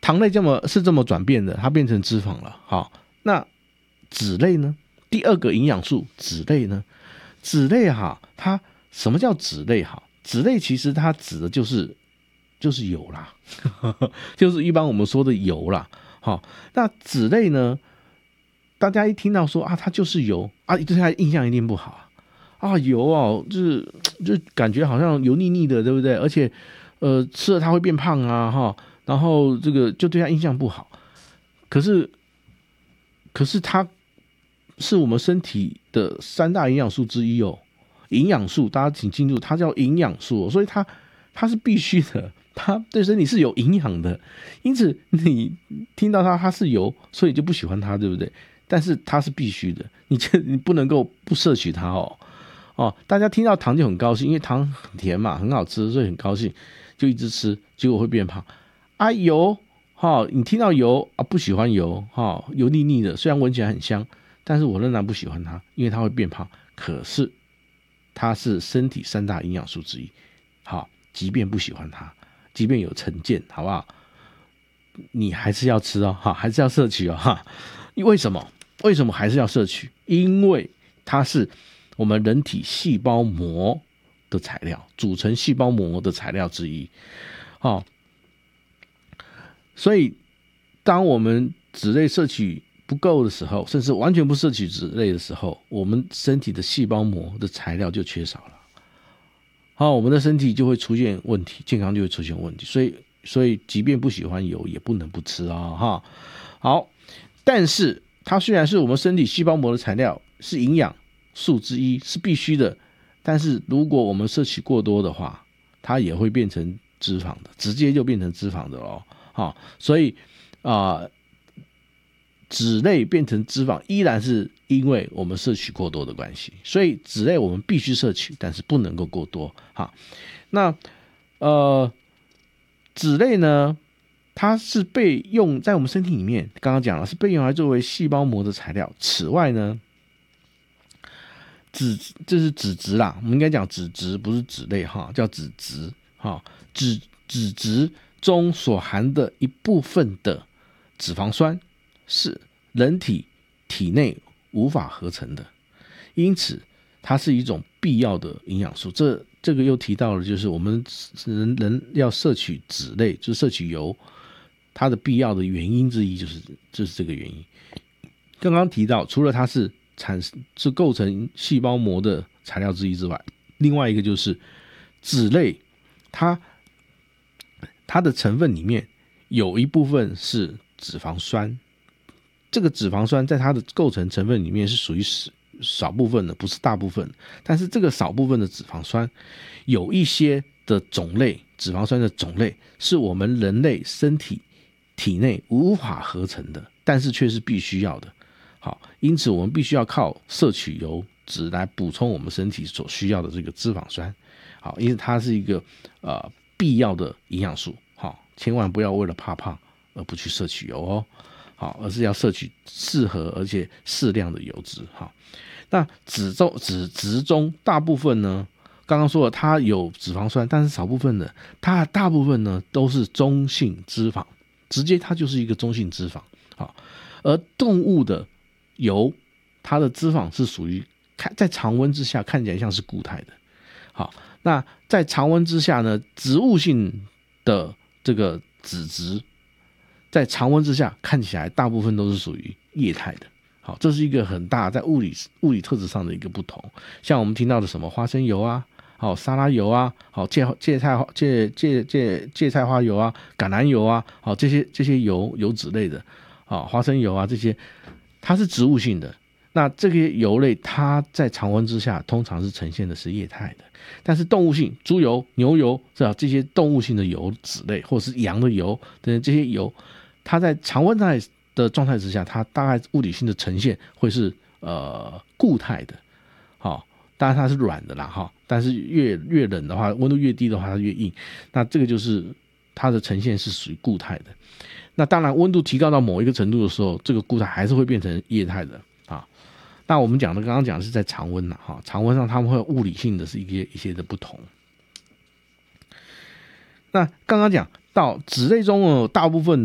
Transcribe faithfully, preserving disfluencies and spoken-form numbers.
糖类这么是这么转变的，它变成脂肪了。好，那脂类呢？第二个营养素脂类呢？脂类哈，它什么叫脂类哈？脂类其实它指的就是就是油啦，就是一般我们说的油啦。好，那脂类呢？大家一听到说啊，它就是油啊，对它印象一定不好啊。啊，油哦，就是就感觉好像油腻腻的，对不对？而且呃，吃了它会变胖啊，哈。然后这个就对它印象不好。可是可是它是我们身体的三大营养素之一哦。营养素大家请记住，它叫营养素哦，所以它它是必须的，它对身体是有营养的。因此你听到它它是油，所以就不喜欢它，对不对？但是它是必须的，你你不能够不摄取它哦。哦，大家听到糖就很高兴，因为糖很甜嘛，很好吃，所以很高兴，就一直吃，结果会变胖。啊，油，哈、哦，你听到油啊，不喜欢油，哈、哦，油腻腻的，虽然闻起来很香，但是我仍然不喜欢它，因为它会变胖。可是它是身体三大营养素之一，好、哦，即便不喜欢它，即便有成见，好不好？你还是要吃哦，哈，还是要摄取哦，哈。为什么？为什么还是要摄取？因为它是我们人体细胞膜的材料，组成细胞膜的材料之一。哦，所以当我们脂类摄取不够的时候，甚至完全不摄取脂类的时候，我们身体的细胞膜的材料就缺少了。好，我们的身体就会出现问题，健康就会出现问题。所以，所以即便不喜欢油，也不能不吃啊、哦！哈，好。但是它虽然是我们身体细胞膜的材料，是营养素之一，是必须的，但是如果我们摄取过多的话，它也会变成脂肪的，直接就变成脂肪的咯。好，所以啊、呃，脂类变成脂肪依然是因为我们摄取过多的关系，所以脂类我们必须摄取，但是不能够过多。好，那呃，脂类呢？它是被用在我们身体里面，刚刚讲了是被用来作为细胞膜的材料。此外呢，脂这是脂质啦，我们应该讲脂质，不是脂类哈，叫脂质哈。脂脂质中所含的一部分的脂肪酸是人体体内无法合成的，因此它是一种必要的营养素。这这个又提到了，就是我们人人要摄取脂类，就是摄取油。它的必要的原因之一就是就是这个原因。刚刚提到，除了它是产是构成细胞膜的材料之一之外，另外一个就是脂类，它它的成分里面有一部分是脂肪酸。这个脂肪酸在它的构成成分里面是属于少部分的，不是大部分。但是这个少部分的脂肪酸，有一些的种类，脂肪酸的种类是我们人类身体体内无法合成的，但是却是必须要的。好，因此我们必须要靠摄取油脂来补充我们身体所需要的这个脂肪酸。好，因为它是一个呃必要的营养素。好，千万不要为了怕胖而不去摄取油哦。好，而是要摄取适合而且适量的油脂。好，那脂中脂质中大部分呢，刚刚说了它有脂肪酸，但是少部分的，它大部分呢都是中性脂肪。直接它就是一个中性脂肪。好，而动物的油，它的脂肪是属于在常温之下看起来像是固态的。好，那在常温之下呢，植物性的这个脂质在常温之下看起来大部分都是属于液态的。好，这是一个很大在物理物理特质上的一个不同。像我们听到的什么花生油啊，好，沙拉油啊，好，芥芥菜芥芥芥芥菜花油啊，橄榄油啊，好，这些这些油油脂类的，好，花生油啊，这些它是植物性的。那这些油类它在常温之下通常是呈现的是液态的，但是动物性，猪油、牛油这些动物性的油脂类，或者是羊的油等这些油，它在常温的状态之下，它大概物理性的呈现会是呃固态的。好，当然它是软的啦哈，但是越越冷的话，温度越低的话，它越硬。那这个就是它的呈现是属于固态的。那当然，温度提高到某一个程度的时候，这个固态还是会变成液态的啊。那我们讲的刚刚讲的是在常温啦哈，常温上它们会有物理性的是一些一些的不同。那刚刚讲到脂类中有大部分